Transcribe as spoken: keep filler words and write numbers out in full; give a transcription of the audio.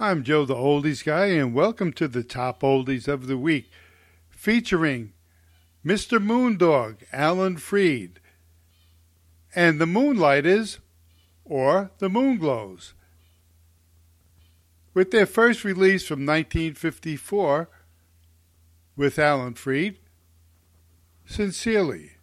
I'm Joe the Oldies Guy, and welcome to the Top Oldies of the Week, featuring Mister Moondog, Alan Freed, and The Moonlighters, or The Moonglows. With their first release from nineteen fifty-four, with Alan Freed, Sincerely.